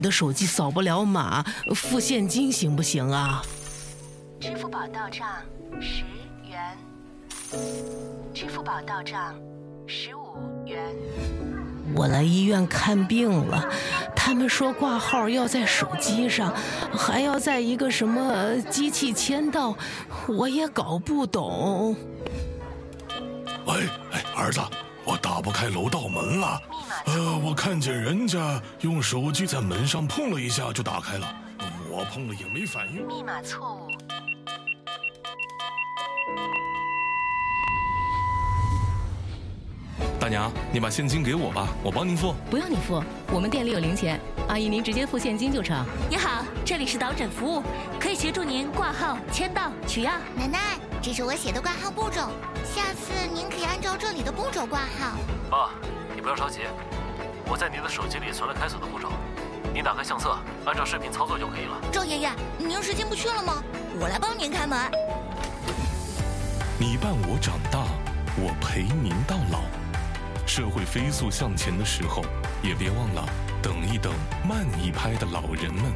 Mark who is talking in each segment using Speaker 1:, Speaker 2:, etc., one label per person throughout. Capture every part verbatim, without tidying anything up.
Speaker 1: 的手机扫不了码，付现金行不行啊？
Speaker 2: 支付宝到账十元，支付宝到账十五元。
Speaker 1: 我来医院看病了，他们说挂号要在手机上，还要在一个什么机器签到，我也搞不懂。
Speaker 3: 喂，哎，儿子，我打不开楼道门了。呃，我看见人家用手机在门上碰了一下就打开了，我碰了也没反应。
Speaker 2: 密码错误。
Speaker 4: 大娘，你把现金给我吧，我帮您付。
Speaker 5: 不用你付，我们店里有零钱，阿姨您直接付现金就成。
Speaker 6: 你好，这里是导诊服务，可以协助您挂号、签到、取药。
Speaker 7: 奶奶，这是我写的挂号步骤，下次您可以按照这里的步骤挂号。
Speaker 8: 爸，你不要着急，我在您的手机里存了开锁的步骤，您打开相册，按照视频操作就可以了。
Speaker 7: 赵爷爷，您是进不去了吗？我来帮您开门。
Speaker 4: 你伴我长大，我陪您到老。社会飞速向前的时候，也别忘了等一等慢一拍的老人们。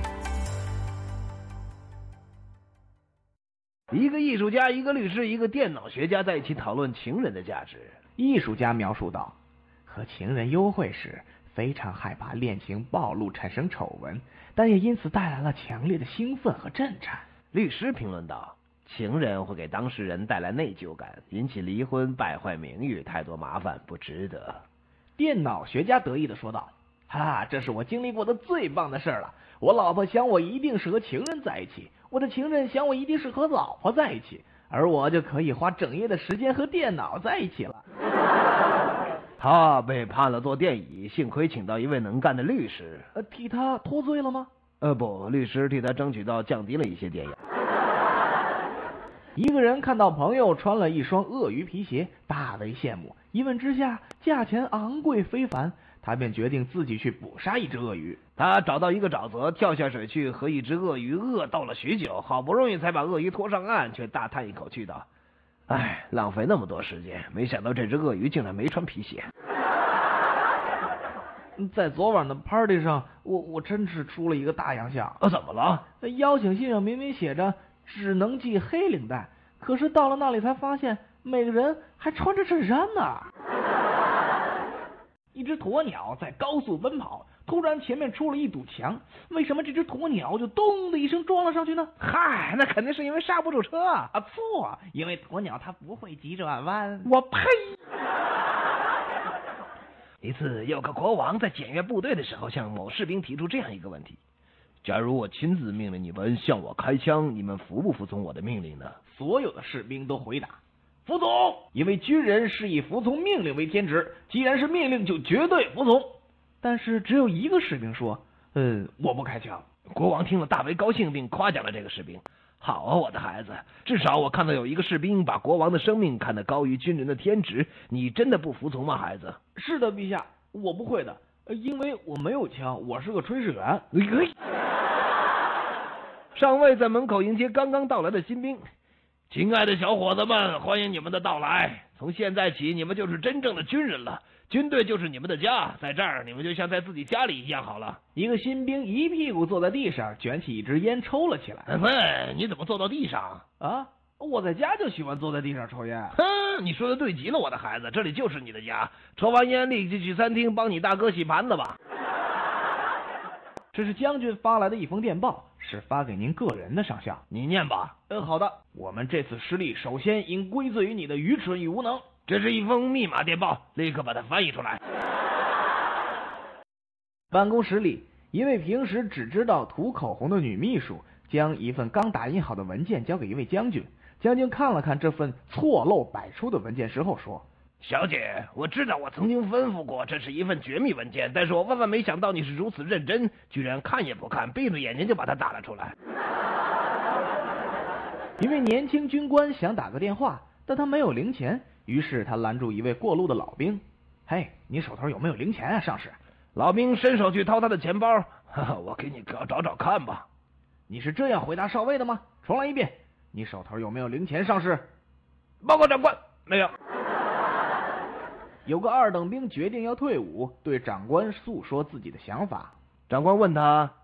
Speaker 9: 一个艺术家，一个律师，一个电脑学家在一起讨论情人的价值。
Speaker 10: 艺术家描述道，和情人幽会时非常害怕恋情暴露产生丑闻，但也因此带来了强烈的兴奋和震颤。
Speaker 9: 律师评论道，情人会给当事人带来内疚感，引起离婚，败坏名誉，太多麻烦，不值得。
Speaker 10: 电脑学家得意地说道，哈，这是我经历过的最棒的事了。我老婆想我一定是和情人在一起，我的情人想我一定是和老婆在一起，而我就可以花整夜的时间和电脑在一起了。
Speaker 9: 他被判了做电椅，幸亏请到一位能干的律师。
Speaker 10: 呃，替他脱罪了吗？
Speaker 9: 呃，不，律师替他争取到降低了一些电压。
Speaker 10: 一个人看到朋友穿了一双鳄鱼皮鞋，大为羡慕，一问之下，价钱昂贵非凡，他便决定自己去捕杀一只鳄鱼。
Speaker 9: 他找到一个沼泽，跳下水去，和一只鳄鱼恶斗了许久，好不容易才把鳄鱼拖上岸，却大叹一口气道：唉，浪费那么多时间，没想到这只鳄鱼竟然没穿皮鞋。
Speaker 10: 在昨晚的 party 上，我我真是出了一个大洋相。
Speaker 9: 啊，怎么了？
Speaker 10: 邀请信上明明写着只能系黑领带，可是到了那里才发现每个人还穿着衬衫呢。一只鸵鸟在高速奔跑，突然前面出了一堵墙，为什么这只鸵鸟就咚的一声撞了上去呢？
Speaker 9: 嗨，那肯定是因为刹不住车啊！
Speaker 10: 啊，错，因为鸵鸟它不会急转弯。
Speaker 9: 我呸！一次，有个国王在检阅部队的时候，向某士兵提出这样一个问题：假如我亲自命令你们向我开枪，你们服不服从我的命令呢？
Speaker 10: 所有的士兵都回答服从，因为军人是以服从命令为天职，既然是命令，就绝对服从。但是只有一个士兵说：“嗯，我不开枪。”
Speaker 9: 国王听了大为高兴，并夸奖了这个士兵。好啊，我的孩子，至少我看到有一个士兵把国王的生命看得高于军人的天职。你真的不服从吗，孩子？
Speaker 10: 是的，陛下，我不会的，因为我没有枪，我是个炊事员。
Speaker 9: 上尉在门口迎接刚刚到来的新兵。亲爱的小伙子们，欢迎你们的到来。从现在起，你们就是真正的军人了，军队就是你们的家，在这儿你们就像在自己家里一样好了。
Speaker 10: 一个新兵一屁股坐在地上，卷起一支烟抽了起来。
Speaker 9: 喂，你怎么坐到地上
Speaker 10: 啊？我在家就喜欢坐在地上抽烟。
Speaker 9: 哼，你说的对极了，我的孩子，这里就是你的家。抽完烟立即去餐厅帮你大哥洗盘子吧。
Speaker 10: 这是将军发来的一封电报，是发给您个人的上校。
Speaker 9: 你念吧。
Speaker 10: 呃，好的。我们这次失利，首先应归罪于你的愚蠢与无能。
Speaker 9: 这是一封密码电报，立刻把它翻译出来。
Speaker 10: 办公室里，一位平时只知道涂口红的女秘书将一份刚打印好的文件交给一位将军。将军看了看这份错漏百出的文件时候说：
Speaker 9: 小姐，我知道我曾经吩咐过这是一份绝密文件，但是我万万没想到你是如此认真，居然看也不看，闭着眼睛就把它打了出来。
Speaker 10: 一位年轻军官想打个电话，但他没有零钱，于是他拦住一位过路的老兵：嘿，你手头有没有零钱啊，上士？
Speaker 9: 老兵伸手去掏他的钱包，哈哈，我给你找找找看吧。
Speaker 10: 你是这样回答少尉的吗？重来一遍，你手头有没有零钱，上士？
Speaker 9: 报告长官，没有。
Speaker 10: 有个二等兵决定要退伍，对长官诉说自己的想法。
Speaker 9: 长官问他：“